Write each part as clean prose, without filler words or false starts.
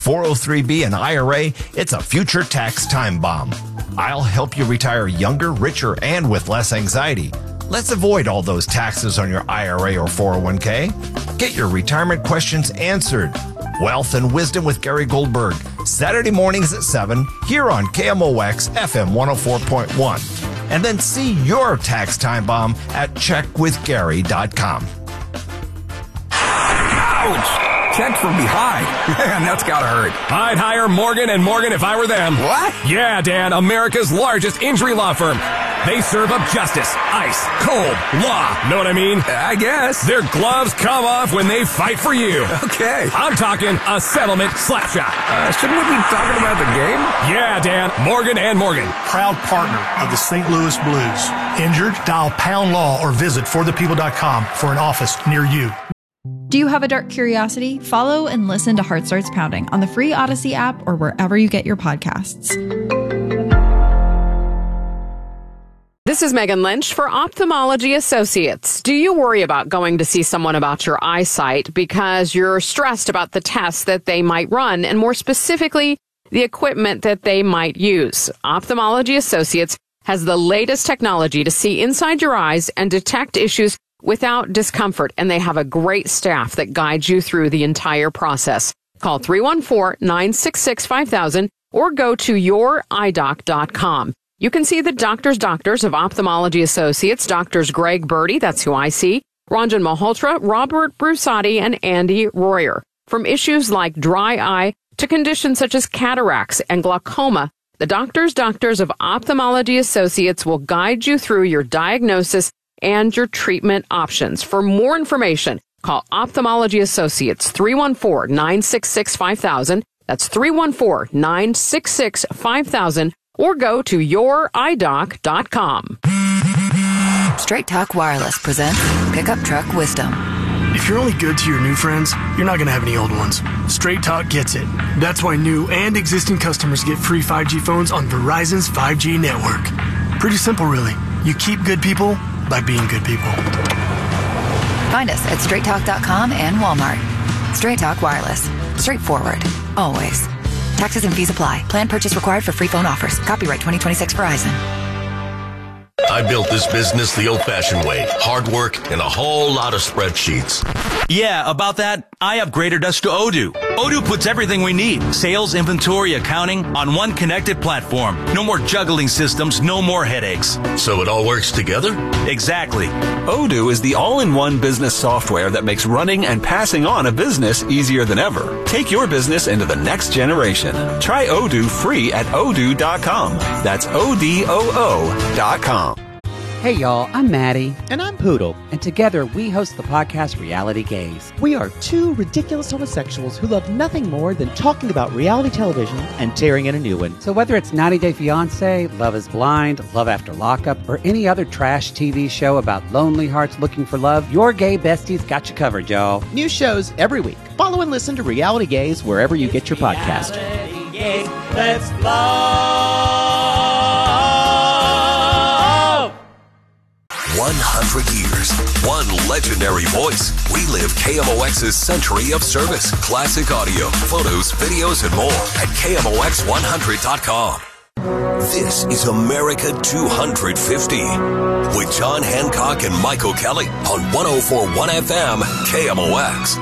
403B and IRA, it's a future tax time bomb. I'll help you retire younger, richer, and with less anxiety. Let's avoid all those taxes on your IRA or 401k. Get your retirement questions answered. Wealth and Wisdom with Gary Goldberg, Saturday mornings at 7 here on KMOX FM 104.1. And then see your tax time bomb at checkwithgary.com. Ouch! Checked from behind. Man, that's gotta hurt. I'd hire Morgan & Morgan if I were them. What? Yeah, Dan, America's largest injury law firm. They serve up justice, ice, cold, law. Know what I mean? I guess. Their gloves come off when they fight for you. Okay. I'm talking a settlement slapshot. Shouldn't we be talking about the game? Yeah, Dan, Morgan & Morgan. Proud partner of the St. Louis Blues. Injured? Dial Pound Law or visit forthepeople.com for an office near you. Do you have a dark curiosity? Follow and listen to Heart Starts Pounding on the free Odyssey app or wherever you get your podcasts. This is Megan Lynch for Ophthalmology Associates. Do you worry about going to see someone about your eyesight because you're stressed about the tests that they might run and more specifically, the equipment that they might use? Ophthalmology Associates has the latest technology to see inside your eyes and detect issues without discomfort, and they have a great staff that guides you through the entire process. Call 314-966-5000 or go to youridoc.com. You can see the doctors of Ophthalmology Associates, Doctors Greg Birdie, that's who I see, Ranjan Malhotra, Robert Brusati, and Andy Royer. From issues like dry eye to conditions such as cataracts and glaucoma, the doctors of Ophthalmology Associates will guide you through your diagnosis and your treatment options. For more information, call Ophthalmology Associates 314-966-5000. That's 314-966-5000 or go to youridoc.com. Straight Talk Wireless presents Pickup Truck Wisdom. If you're only good to your new friends, you're not going to have any old ones. Straight Talk gets it. That's why new and existing customers get free 5G phones on Verizon's 5G network. Pretty simple, really. You keep good people by being good people. Find us at straighttalk.com and Walmart. Straight Talk Wireless. Straightforward. Always. Taxes and fees apply. Plan purchase required for free phone offers. Copyright 2026 Verizon. I built this business the old-fashioned way. Hard work and a whole lot of spreadsheets. Yeah, about that, I upgraded us to Odoo. Odoo puts everything we need, sales, inventory, accounting, on one connected platform. No more juggling systems, no more headaches. So it all works together? Exactly. Odoo is the all-in-one business software that makes running and passing on a business easier than ever. Take your business into the next generation. Try Odoo free at odoo.com. That's ODOO.com. Hey y'all, I'm Maddie. And I'm Poodle. And together we host the podcast Reality Gaze. We are two ridiculous homosexuals who love nothing more than talking about reality television and tearing in a new one. So whether it's 90 Day Fiancé, Love is Blind, Love After Lockup, or any other trash TV show about lonely hearts looking for love, your gay besties got you covered, y'all. New shows every week. Follow and listen to Reality Gaze wherever you get your podcast. Reality Gaze, let's love. 100 years, one legendary voice. We live KMOX's century of service, classic audio, photos, videos, and more at KMOX100.com. This is America 250 with John Hancock and Michael Kelly on 104.1 FM KMOX.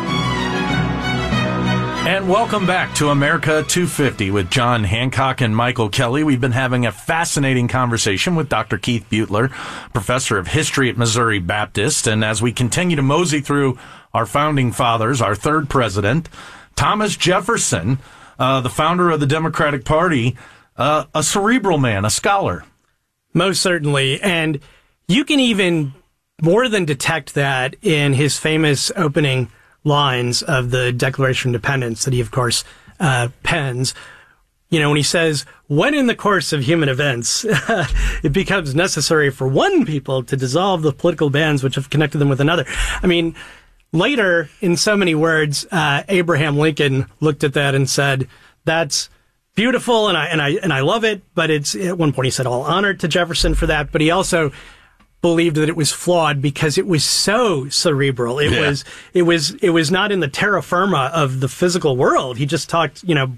And welcome back to America 250 with John Hancock and Michael Kelly. We've been having a fascinating conversation with Dr. Keith Butler, professor of history at Missouri Baptist. And as we continue to mosey through our founding fathers, our third president, Thomas Jefferson, the founder of the Democratic Party, a cerebral man, a scholar. Most certainly. And you can even more than detect that in his famous opening lines of the Declaration of Independence that he, of course, pens. You know, when he says, when in the course of human events it becomes necessary for one people to dissolve the political bands which have connected them with another. I mean, later, in so many words, Abraham Lincoln looked at that and said, that's beautiful and I love it, but it's, at one point he said all honor to Jefferson for that, but he also believed that it was flawed because it was so cerebral. It was not in the terra firma of the physical world. He just talked,